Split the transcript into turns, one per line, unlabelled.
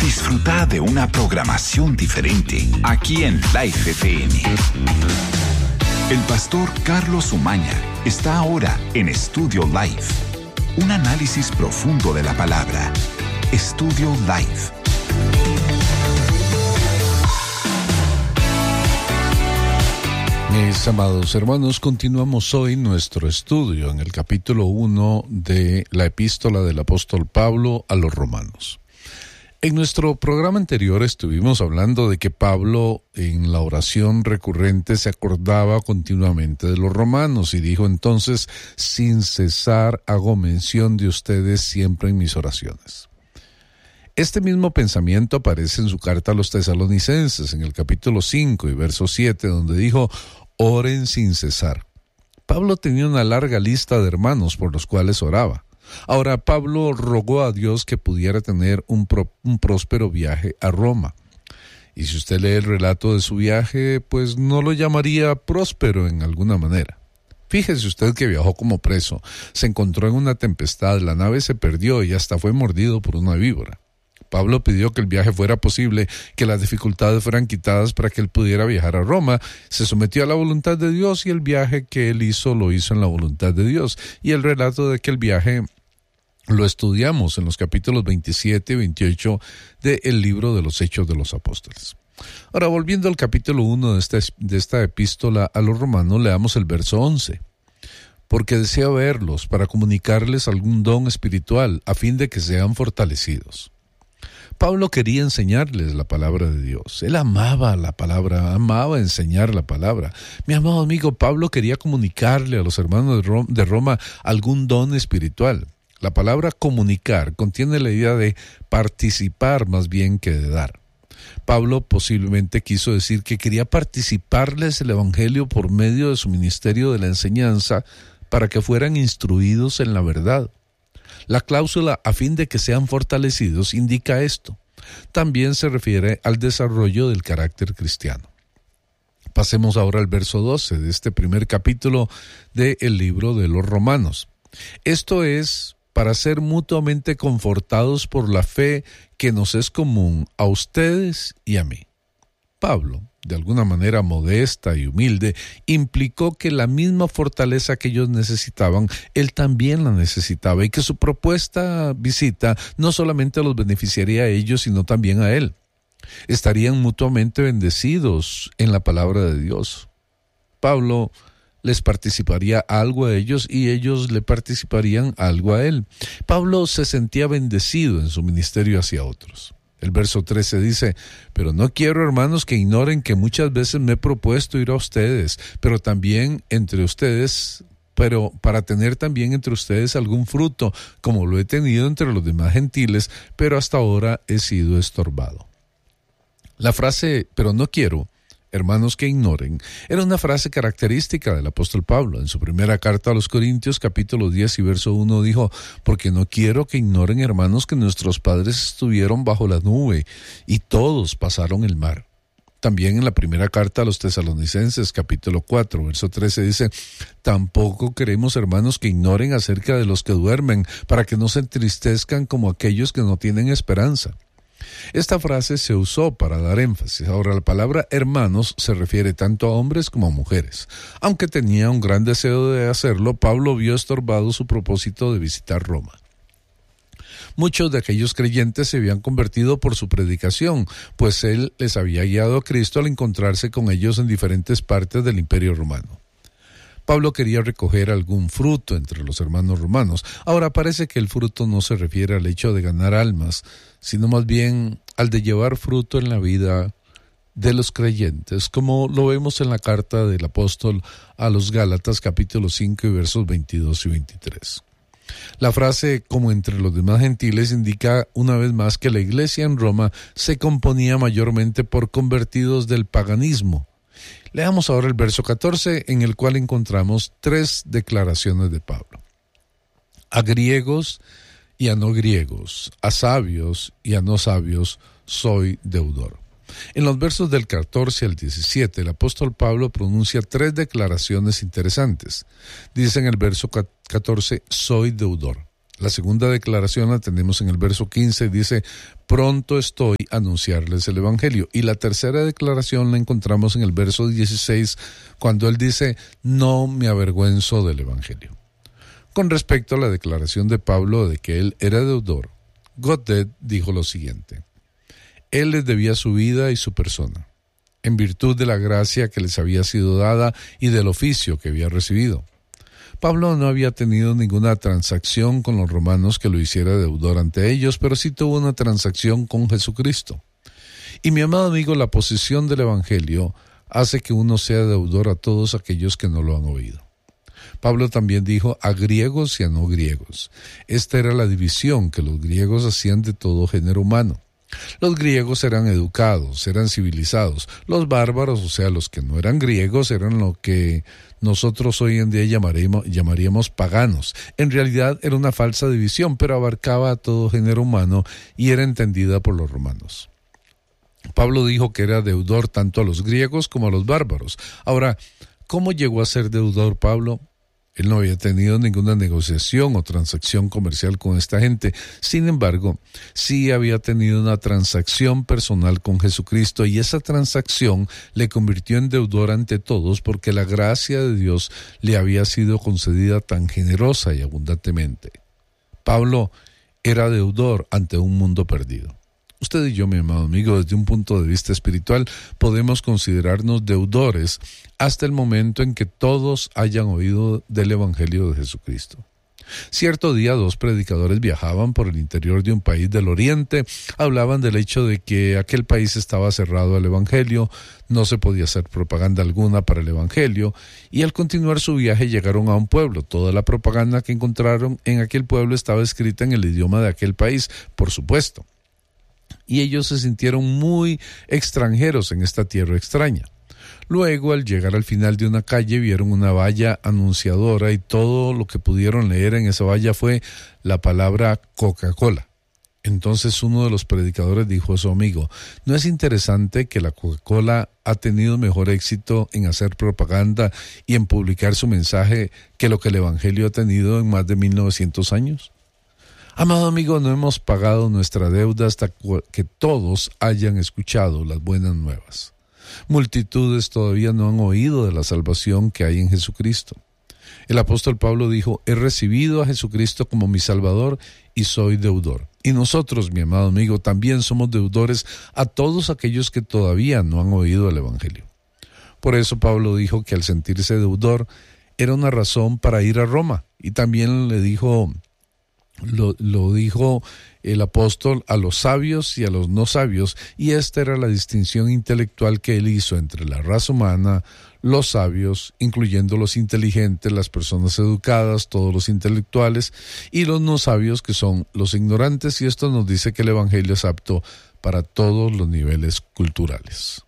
Disfruta de una programación diferente aquí en Life FM. El pastor Carlos Umaña está ahora en Estudio Life. Un análisis profundo de la palabra. Estudio Life.
Mis amados hermanos, continuamos hoy nuestro estudio en el capítulo 1 de la epístola del apóstol Pablo a los romanos. En nuestro programa anterior estuvimos hablando de que Pablo en la oración recurrente se acordaba continuamente de los romanos y dijo entonces: sin cesar hago mención de ustedes siempre en mis oraciones. Este mismo pensamiento aparece en su carta a los tesalonicenses en el capítulo 5 y verso 7, donde dijo: oren sin cesar. Pablo tenía una larga lista de hermanos por los cuales oraba. Ahora, Pablo rogó a Dios que pudiera tener un próspero viaje a Roma. Y si usted lee el relato de su viaje, pues no lo llamaría próspero en alguna manera. Fíjese usted que viajó como preso, se encontró en una tempestad, la nave se perdió y hasta fue mordido por una víbora. Pablo pidió que el viaje fuera posible, que las dificultades fueran quitadas para que él pudiera viajar a Roma. Se sometió a la voluntad de Dios y el viaje que él hizo lo hizo en la voluntad de Dios. Y el relato de aquel viaje lo estudiamos en los capítulos 27 y 28 del libro de los Hechos de los Apóstoles. Ahora, volviendo al capítulo 1 de esta epístola a los romanos, leamos el verso 11. Porque deseo verlos para comunicarles algún don espiritual a fin de que sean fortalecidos. Pablo quería enseñarles la palabra de Dios. Él amaba la palabra, amaba enseñar la palabra. Mi amado amigo, Pablo quería comunicarle a los hermanos de Roma algún don espiritual. La palabra comunicar contiene la idea de participar más bien que de dar. Pablo posiblemente quiso decir que quería participarles el evangelio por medio de su ministerio de la enseñanza para que fueran instruidos en la verdad. La cláusula a fin de que sean fortalecidos indica esto. También se refiere al desarrollo del carácter cristiano. Pasemos ahora al verso 12 de este primer capítulo del libro de los Romanos. Esto es para ser mutuamente confortados por la fe que nos es común a ustedes y a mí. Pablo, de alguna manera modesta y humilde, implicó que la misma fortaleza que ellos necesitaban, él también la necesitaba y que su propuesta visita no solamente los beneficiaría a ellos, sino también a él. Estarían mutuamente bendecidos en la palabra de Dios. Pablo les participaría algo a ellos y ellos le participarían algo a él. Pablo se sentía bendecido en su ministerio hacia otros. El verso 13 dice: pero no quiero, hermanos, que ignoren que muchas veces me he propuesto ir a ustedes, pero para tener también entre ustedes algún fruto, como lo he tenido entre los demás gentiles, pero hasta ahora he sido estorbado. La frase, pero no quiero, hermanos, que ignoren, era una frase característica del apóstol Pablo. En su primera carta a los Corintios, capítulo 10 y verso 1, dijo: porque no quiero que ignoren, hermanos, que nuestros padres estuvieron bajo la nube y todos pasaron el mar. También en la primera carta a los tesalonicenses, capítulo 4, verso 13, dice: tampoco queremos, hermanos, que ignoren acerca de los que duermen, para que no se entristezcan como aquellos que no tienen esperanza. Esta frase se usó para dar énfasis. Ahora, la palabra hermanos se refiere tanto a hombres como a mujeres. Aunque tenía un gran deseo de hacerlo, Pablo vio estorbado su propósito de visitar Roma. Muchos de aquellos creyentes se habían convertido por su predicación, pues él les había guiado a Cristo al encontrarse con ellos en diferentes partes del Imperio Romano. Pablo quería recoger algún fruto entre los hermanos romanos. Ahora parece que el fruto no se refiere al hecho de ganar almas, sino más bien al de llevar fruto en la vida de los creyentes, como lo vemos en la carta del apóstol a los Gálatas, capítulo 5 y versos 22 y 23. La frase como entre los demás gentiles indica una vez más que la iglesia en Roma se componía mayormente por convertidos del paganismo. Leamos ahora el verso 14, en el cual encontramos 3 declaraciones de Pablo. A griegos y a no griegos, a sabios y a no sabios, soy deudor. En los versos del 14 al 17, el apóstol Pablo pronuncia 3 declaraciones interesantes. Dice en el verso 14, soy deudor. La segunda declaración la tenemos en el verso 15, dice, pronto estoy a anunciarles el evangelio. Y la tercera declaración la encontramos en el verso 16, cuando él dice, no me avergüenzo del evangelio. Con respecto a la declaración de Pablo de que él era deudor, Godet dijo lo siguiente, él les debía su vida y su persona, en virtud de la gracia que les había sido dada y del oficio que había recibido. Pablo no había tenido ninguna transacción con los romanos que lo hiciera deudor ante ellos, pero sí tuvo una transacción con Jesucristo. Y mi amado amigo, la posición del Evangelio hace que uno sea deudor a todos aquellos que no lo han oído. Pablo también dijo a griegos y a no griegos. Esta era la división que los griegos hacían de todo género humano. Los griegos eran educados, eran civilizados. Los bárbaros, o sea, los que no eran griegos, eran lo que nosotros hoy en día llamaríamos paganos. En realidad era una falsa división, pero abarcaba a todo género humano y era entendida por los romanos. Pablo dijo que era deudor tanto a los griegos como a los bárbaros. Ahora, ¿cómo llegó a ser deudor Pablo? Él no había tenido ninguna negociación o transacción comercial con esta gente. Sin embargo, sí había tenido una transacción personal con Jesucristo y esa transacción le convirtió en deudor ante todos porque la gracia de Dios le había sido concedida tan generosa y abundantemente. Pablo era deudor ante un mundo perdido. Usted y yo, mi amado amigo, desde un punto de vista espiritual, podemos considerarnos deudores hasta el momento en que todos hayan oído del Evangelio de Jesucristo. Cierto día, 2 predicadores viajaban por el interior de un país del Oriente, hablaban del hecho de que aquel país estaba cerrado al Evangelio, no se podía hacer propaganda alguna para el Evangelio, y al continuar su viaje llegaron a un pueblo. Toda la propaganda que encontraron en aquel pueblo estaba escrita en el idioma de aquel país, por supuesto. Y ellos se sintieron muy extranjeros en esta tierra extraña. Luego, al llegar al final de una calle, vieron una valla anunciadora y todo lo que pudieron leer en esa valla fue la palabra Coca-Cola. Entonces uno de los predicadores dijo a su amigo, ¿no es interesante que la Coca-Cola ha tenido mejor éxito en hacer propaganda y en publicar su mensaje que lo que el Evangelio ha tenido en más de 1900 años? Amado amigo, no hemos pagado nuestra deuda hasta que todos hayan escuchado las buenas nuevas. Multitudes todavía no han oído de la salvación que hay en Jesucristo. El apóstol Pablo dijo, he recibido a Jesucristo como mi Salvador y soy deudor. Y nosotros, mi amado amigo, también somos deudores a todos aquellos que todavía no han oído el Evangelio. Por eso Pablo dijo que al sentirse deudor era una razón para ir a Roma. Y también le dijo... Lo dijo el apóstol a los sabios y a los no sabios, y esta era la distinción intelectual que él hizo entre la raza humana, los sabios, incluyendo los inteligentes, las personas educadas, todos los intelectuales, y los no sabios, que son los ignorantes, y esto nos dice que el Evangelio es apto para todos los niveles culturales.